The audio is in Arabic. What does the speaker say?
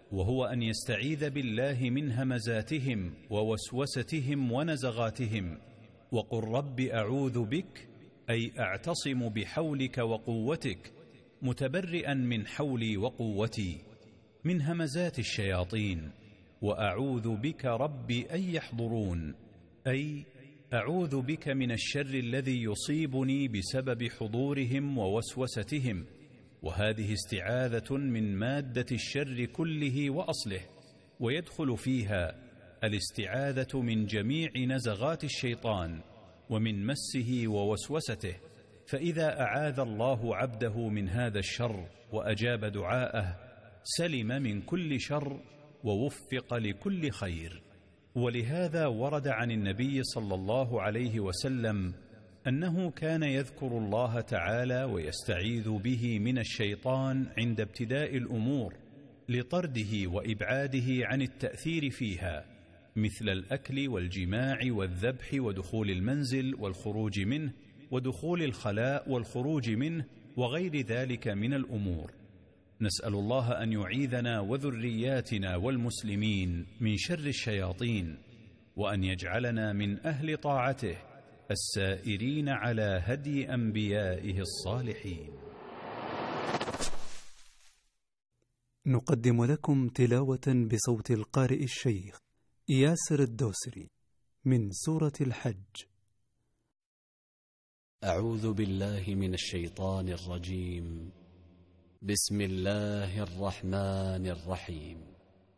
وهو أن يستعيذ بالله من همزاتهم ووسوستهم ونزغاتهم. وقل رب أعوذ بك، أي أعتصم بحولك وقوتك، متبرئا من حولي وقوتي من همزات الشياطين. وأعوذ بك رب أن يحضرون، أي أعوذ بك من الشر الذي يصيبني بسبب حضورهم ووسوستهم. وهذه استعاذة من مادة الشر كله وأصله، ويدخل فيها الاستعاذة من جميع نزغات الشيطان ومن مسه ووسوسته. فإذا أعاذ الله عبده من هذا الشر وأجاب دعاءه سلم من كل شر ووفق لكل خير. ولهذا ورد عن النبي صلى الله عليه وسلم أنه كان يذكر الله تعالى ويستعيذ به من الشيطان عند ابتداء الأمور لطرده وإبعاده عن التأثير فيها، مثل الأكل والجماع والذبح ودخول المنزل والخروج منه ودخول الخلاء والخروج منه وغير ذلك من الأمور. نسأل الله أن يعيذنا وذرياتنا والمسلمين من شر الشياطين، وأن يجعلنا من أهل طاعته السائرين على هدي أنبيائه الصالحين. نقدم لكم تلاوة بصوت القارئ الشيخ ياسر الدوسري من سورة الحج. أعوذ بالله من الشيطان الرجيم. بسم الله الرحمن الرحيم.